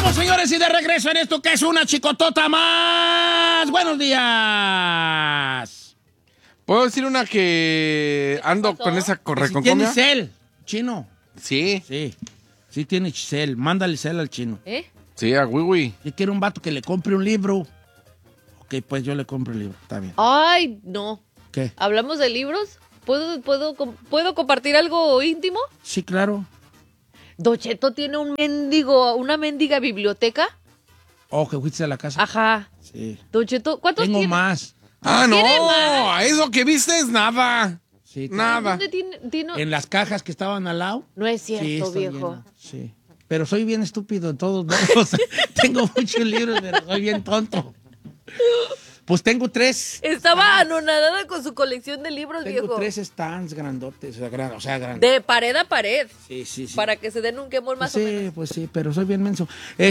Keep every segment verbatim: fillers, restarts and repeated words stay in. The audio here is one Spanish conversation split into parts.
Estamos, señores, y de regreso en esto que es una chicotota más. Buenos días. ¿Puedo decir una que ando con esa correconcomia? Si tiene cel, chino. Sí. Sí, sí tiene cel. Mándale cel al chino. ¿Eh? Sí, a Wiwi. Si quiere un vato que le compre un libro. Ok, pues yo le compro el libro. Está bien. Ay, no. ¿Qué? ¿Hablamos de libros? ¿Puedo, puedo, com- ¿puedo compartir algo íntimo? Sí, claro. Don Cheto tiene un mendigo, una mendiga biblioteca. Oh, que fuiste a la casa. Ajá. Sí. Don Cheto, ¿cuántos Tengo tiene? más. Ah, no. ¿Tiene más? Eso que viste es nada. Sí, Nada. ¿Dónde tiene, tiene- en las cajas que estaban al lado. No es Sí, cierto, está viejo. lleno. Sí. Pero soy bien estúpido en todos lados. Tengo muchos libros, pero soy bien tonto. Pues tengo tres. Estaba anonadada con su colección de libros, Tengo viejo. tres stands grandotes. O sea, gran- o sea grandes. De pared a pared. Sí, sí, sí. Para que se den un quemón más Pues o sí, menos. pues sí, pero soy bien menso.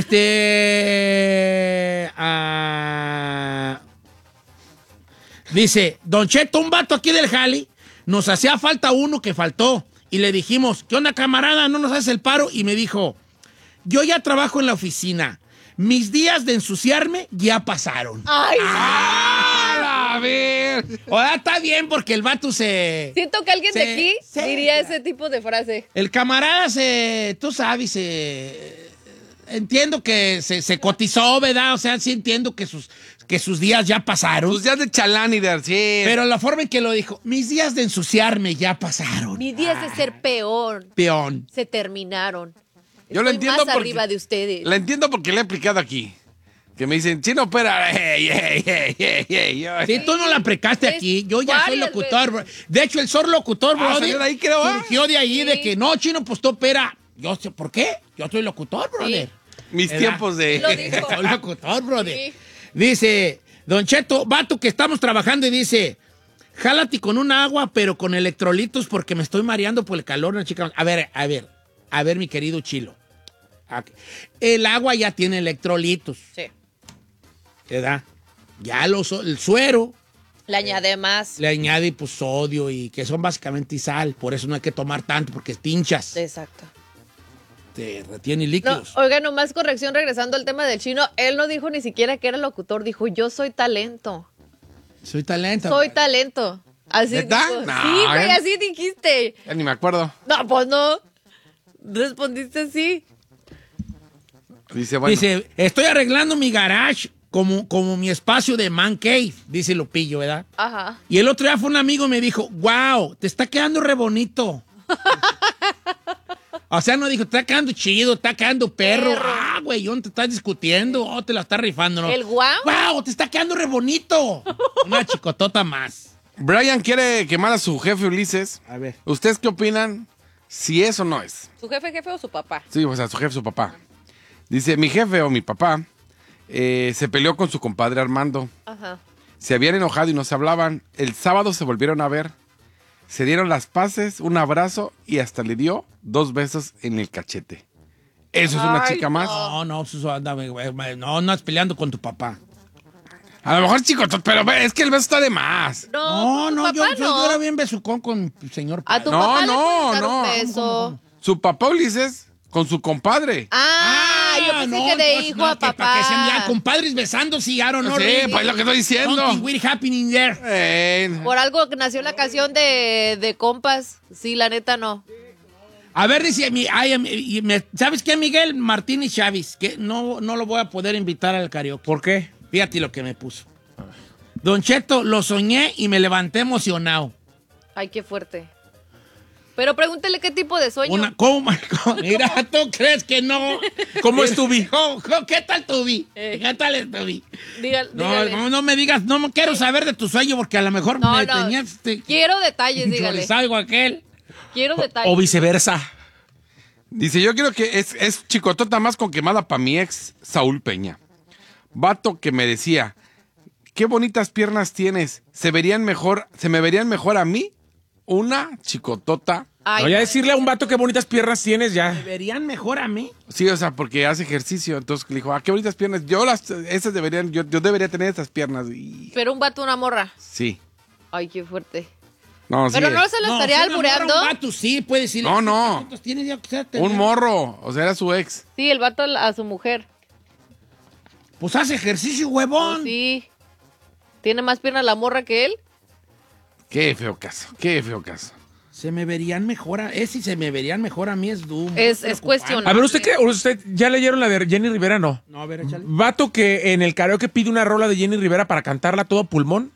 Este. ah, dice, Don Cheto, un vato aquí del Jali, nos hacía falta uno que faltó. Y le dijimos, ¿qué onda, camarada? ¿No nos haces el paro? Y me dijo, yo ya trabajo en la oficina. Mis días de ensuciarme ya pasaron. Ay, A ver. O sea, está bien porque el vato se... siento que alguien de Sí, aquí sí, diría claro. ese tipo de frase. El camarada se, tú sabes, se, entiendo que se, se cotizó, ¿verdad? O sea, sí entiendo que sus, que sus días ya pasaron. Tus días de chalán y de sí. Pero la forma en que lo dijo, mis días de ensuciarme ya pasaron. Mis días de ser peor Peón. se terminaron. Yo lo Estoy entiendo más porque- arriba de ustedes. La entiendo porque le he aplicado aquí. Que me dicen, chino, espera. Hey, hey, hey, hey, hey, yo- Sí, tú no la aplicaste Es aquí. Yo ya soy varias locutor, bro. De hecho, el sor locutor, Ah, bro. salió de ahí, creo, ¿ah? Surgió de ahí, Sí. de que no, chino, pues tú espera. Yo sé, ¿por qué? Yo soy locutor, brother. Mis ¿Verdad? tiempos de... Lo dijo. Soy locutor, brother. Sí. Dice, Don Cheto, vato que estamos trabajando y dice, jálate con un agua, pero con electrolitos porque me estoy mareando por el calor, ¿no, chica? A ver, a ver, a ver, mi querido Chilo. Aquí. El agua ya tiene electrolitos, Sí. ¿verdad? Ya lo so- el suero Le añade más. le añade pues sodio y que son básicamente sal, por eso no hay que tomar tanto porque pinchas, Exacto. te retiene No, líquidos. oiga, nomás corrección, regresando al tema del chino, él no dijo ni siquiera que era locutor, dijo, yo soy talento. Soy talento. Soy talento. Así ¿Neta? dijo. No, Sí, güey, ¿eh? así dijiste. Ya ni me acuerdo. No, pues no. Respondiste así. Dice, bueno. Dice, estoy arreglando mi garage como, como mi espacio de man cave, dice Lupillo, ¿verdad? Ajá. Y el otro día fue un amigo y me dijo, wow, te está quedando re bonito. O sea, no dijo, te está quedando chido, te está quedando perro. Perro. Ah, güey, yo no te estás discutiendo, oh, te la estás rifando, ¿no? ¿El guau? Wow, te está quedando re bonito. Una chicotota más. Brian quiere quemar a su jefe Ulises. A ver. ¿Ustedes qué opinan? Si es o no es. ¿Su jefe, jefe o su papá? Sí, o sea, su jefe, su papá. Dice, mi jefe o mi papá eh, se peleó con su compadre Armando. Ajá. Se habían enojado y no se hablaban. El sábado se volvieron a ver. Se dieron las paces, un abrazo y hasta le dio dos besos en el cachete. ¿Eso es una Ay, chica más? No, no, eso anda, güey, güey, no, no andas peleando con tu papá. A lo mejor chico, pero ve, es que el beso está de más. No, No, con tu no, yo, papá yo, no. yo era bien besucón con el señor A tu padre. No, papá no, le puedes dar no. un beso. Su papá Ulises con su compadre. Ah, yo pensé que de entonces, hijo no, a que papá. Para que sean ya compadres besándose, I don't know. Sí, really. pues es lo que estoy diciendo. Something weird happening there. Eh, Por algo que nació la canción de, de compas. Sí, la neta no. A ver, dice, mi, ay, mi- me- ¿sabes qué, Miguel Martínez Chávez? Que no, no lo voy a poder invitar al karaoke. ¿Por qué? Fíjate lo que me puso. Don Cheto, lo soñé y me levanté emocionado. Ay, qué fuerte. Pero pregúntele qué tipo de sueño. Una, ¿cómo, cómo? Mira, ¿tú crees que no? ¿Cómo estuve? ¿Cómo- cómo- ¿Qué tal tuvi? Eh. ¿Qué tal estuvi? Diga- No, dígale. no, no me digas, no me quiero saber de tu sueño porque a lo mejor No, me no. tenías este, Quiero detalles, dígale. algo aquel. Quiero detalles. viceversa. Dice, yo creo que es, es chicotota más con quemada para mi ex Saúl Peña. Vato que me decía, qué bonitas piernas tienes. Se verían mejor, se me verían mejor a mí una chicotota. Ay, Voy a decirle a un vato qué bonitas piernas tienes ¿Me ya. verían mejor a mí? Sí, o sea, porque hace ejercicio. Entonces le dijo, ah, qué bonitas piernas. Yo las, esas deberían, yo, yo debería tener esas piernas. Y pero un vato, una morra. sí. Ay, qué fuerte. No, sí. Pero no se lo No, estaría si una morra, albureando. un vato, sí, puede decir. No, no. ¿Cuántos tienes ya? O sea, tener- Un morro. O sea, era su ex. Sí, el vato a su mujer. Pues hace ejercicio, huevón. Pues sí. ¿Tiene más pierna la morra que él? Qué feo caso, qué feo caso. Se me verían mejor a... Es si se me verían mejor a mí es Doom. Es- es cuestionable. A ver, ¿usted qué? ¿Usted ya leyeron la de Jenny Rivera? No. No, a ver, échale. Vato que en el karaoke pide una rola de Jenny Rivera para cantarla a todo pulmón.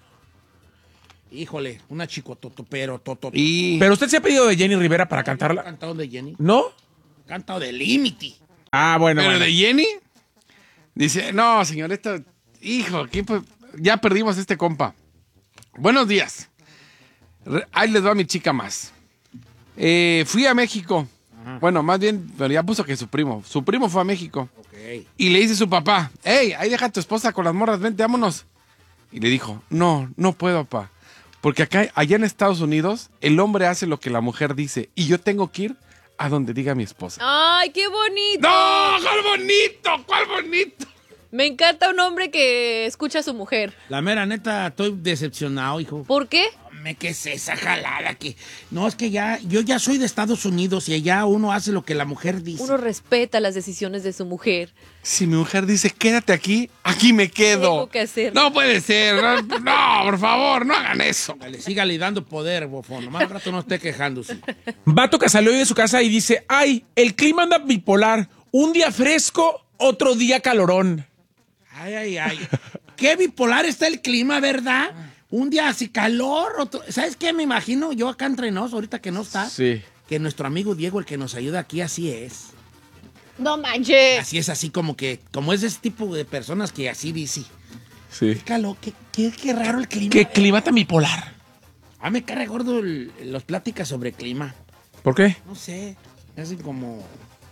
Híjole, una chicototo, pero toto. Y Pero usted se ha pedido de Jenny Rivera para ¿Ha cantarla. cantado de Jenny? ¿No? Cantado de Limity. Ah, bueno. pero bueno. de Jenny dice, no, señor, esto, hijo, ¿quién fue? Ya perdimos este compa. Buenos días. Re- Ahí les va mi chica más. Eh, fui a México. Bueno, más bien, pero ya puso que su primo. Su primo fue a México. Ok. Y le dice su papá, hey, ahí deja a tu esposa con las morras, vente, vámonos. Y le dijo, no, no puedo, papá. Porque acá, allá en Estados Unidos, el hombre hace lo que la mujer dice. Y yo tengo que ir a donde diga mi esposa. ¡Ay, qué bonito! ¡No! ¡Cuál bonito! ¿Cuál bonito? Me encanta un hombre que escucha a su mujer. La mera neta, estoy decepcionado, hijo. ¿Por qué? Me ¿qué es esa jalada? Que... No, es que ya, yo ya soy de Estados Unidos y allá uno hace lo que la mujer dice. Uno respeta las decisiones de su mujer. Si mi mujer dice, quédate aquí, aquí me quedo. Tengo que hacer. No puede ser. No, no, por favor, no hagan eso. Dale, sígale dando poder, bofón. Nomás al rato no esté quejándose. Vato que salió hoy de su casa y dice, ay, el clima anda bipolar. Un día fresco, otro día calorón. Ay, ay, ay. Qué bipolar está el clima, ¿verdad? Un día así calor, otro... ¿Sabes qué? Me imagino yo acá entre nos, ahorita que no está. Sí. Que nuestro amigo Diego, el que nos ayuda aquí, así es. No manches. Así es, así como que, como es ese tipo de personas que así dice. Sí. Qué calor, qué, qué, qué raro el clima. ¿Qué clima tan bipolar? Ah, me cae gordo el- los pláticas sobre clima. ¿Por qué? No sé, hacen como...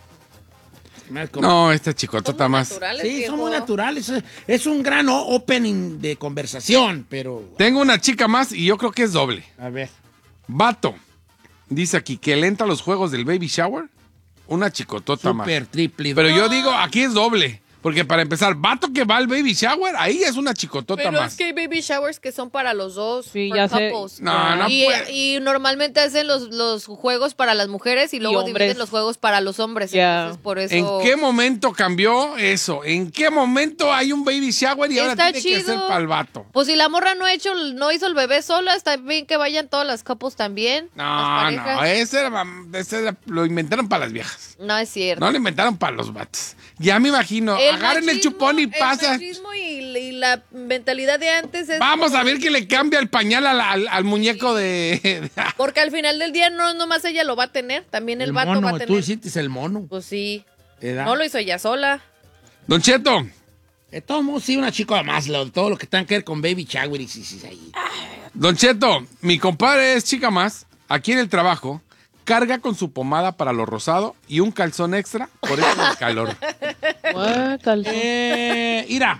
más como- No, esta chicotota más. Naturales, Sí, viejo. son muy naturales. Es- Es un gran o- opening de conversación, pero... Tengo una chica más y yo creo que es doble. A ver. Vato. Dice aquí que le entra a los juegos del baby shower. Una chicotota más. Super triple. Pero yo digo, aquí es doble. Porque para empezar, vato que va al baby shower, ahí es una chicotota Pero más. es que hay baby showers que son para los dos. Sí, for ya sé. couples. No, no y, puede. y normalmente hacen los, los juegos para las mujeres y luego hombres. dividen los juegos para los hombres. Ya. Entonces, por eso... ¿En qué momento cambió eso? ¿En qué momento hay un baby shower y ahora Está tiene que chido. ser para el vato? Pues si la morra no ha hecho, no hizo el bebé sola, está bien que vayan todas las couples también. No, las no, parejas. ese, era, ese era- lo inventaron para las viejas. No es cierto. No lo inventaron para los vatos. Ya me imagino, El agarren el machismo- chupón y El pasa. machismo y, y la mentalidad de antes es... Vamos como- a ver que le cambia el pañal al, al- al muñeco de... Porque al final del día no nomás ella lo va a tener, también el, El vato mono, va a tú tener. hiciste el mono. Pues sí. ¿Edad? No lo hizo ella sola. Don Cheto, De todos modos, sí, una chica más, lo- todo lo que tenga que ver con baby shower y sí, sí, ahí. Don Cheto, mi compadre es chica más, aquí en el trabajo, carga con su pomada para lo rosado y un calzón extra por eso del calor. Guácala. Eh, mira,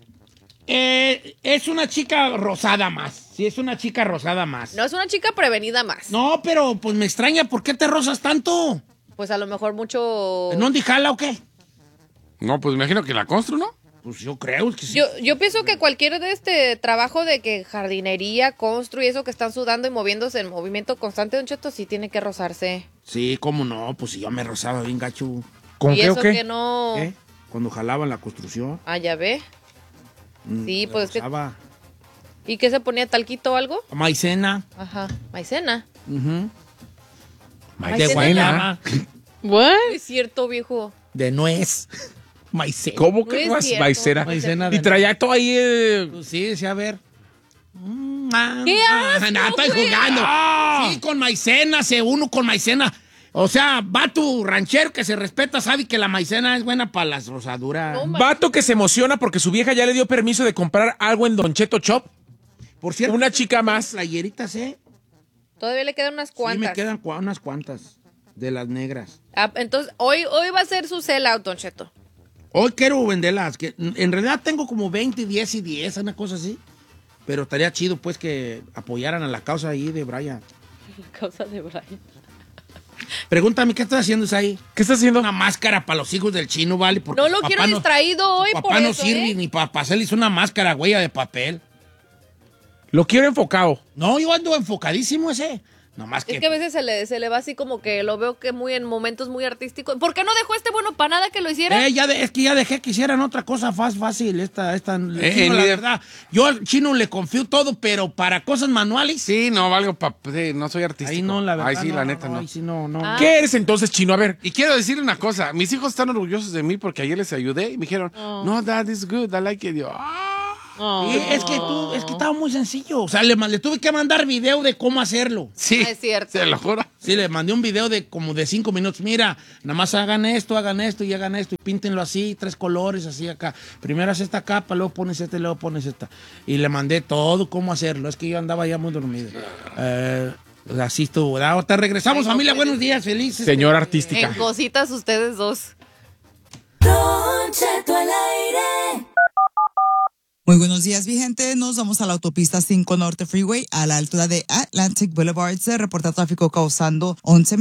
eh, es una chica rosada más. Sí, es una chica rosada más. No es una chica prevenida más. No, pero pues me extraña, ¿por qué te rosas tanto? Pues a lo mejor mucho... ¿En dónde jala o qué? No, pues me imagino que la constru, ¿no? Pues yo creo que sí. Yo, yo pienso que cualquier de este trabajo de que jardinería, constru y eso que están sudando y moviéndose en movimiento constante, Don Cheto, sí tiene que rozarse. Sí, cómo no, pues si yo me rozaba bien gacho. ¿Con y qué o eso qué? que no... ¿Eh? Cuando jalaba la construcción. Ah, ya ve. mm, Sí, me pues es que- rozaba. ¿Y qué se ponía, talquito o algo? Maicena. Ajá, maicena. ujú, Maicena. De guayaba. ¿What? Es cierto, viejo. De nuez. Maicena. ¿Cómo No que es más cierto. maicera? Maicena de Y traía todo ahí. eh, Pues sí, sí, a ver. Mm, ah, ¡Qué ah, asco, no, estoy güey! jugando. Sí, con maicena, se uno con maicena. O sea, va tu ranchero que se respeta, sabe que la maicena es buena para las rosaduras. No, ma- Vato que se emociona porque su vieja ya le dio permiso de comprar algo en Don Cheto Shop. Por cierto, Una chica más. playeritas, ¿eh? Todavía le quedan unas Sí, cuantas. me quedan cua- unas cuantas de las negras. Ah, entonces, hoy, hoy va a ser su sellout, Don Cheto. Hoy quiero venderlas, que en realidad tengo como veinte, diez y diez, una cosa así. Pero estaría chido, pues, que apoyaran a la causa ahí de Brian. La causa de Brian. Pregúntame, ¿qué estás haciendo ahí? ¿Qué está haciendo? Una máscara para los hijos del chino, ¿vale? Porque No lo su quiero papá distraído hoy su por papá no eso, sirve ¿eh? ni para hacerles una máscara, huella de papel. Lo quiero enfocado. No, yo ando enfocadísimo ese. Nomás que... Es que a veces se le, se le va así como que lo veo que muy en momentos muy artísticos. ¿Por qué no dejó este bueno para nada que lo hiciera? Eh, ya de- es que ya dejé que hicieran otra cosa más fácil. Esta, esta, le Eh, digo en la mi- verdad. Yo al chino le confío todo, pero para cosas manuales, Sí, no valgo pa... sí, no soy artístico. ahí no, la verdad. Ay, sí, no, la neta no. Ahí sí, no, no. Ah. ¿Qué eres entonces, Chino? A ver. Y quiero decirle una cosa, mis hijos están orgullosos de mí porque ayer les ayudé y me dijeron, no, Dad, it's good, I like it. Yo, ah. Oh. Y es que tú, es que estaba muy sencillo. O sea, le, ma- le tuve que mandar video de cómo hacerlo. Sí, Ah, es cierto. se lo juro. Sí, le mandé un video de como de cinco minutos. Mira, nada más hagan esto, hagan esto y hagan esto y píntenlo así, tres colores, así acá. Primero haces esta capa, luego pones esta y luego pones esta. Y le mandé todo cómo hacerlo. Es que yo andaba ya muy dormido. Eh, así estuvo. ¿verdad? Ahorita regresamos, Ay, no familia. puede Buenos días, felices. Señora En artística. cositas ustedes dos. Don Cheto al aire. Muy buenos días, mi gente. Nos vamos a la autopista cinco Norte Freeway a la altura de Atlantic Boulevard. Se reporta tráfico causando once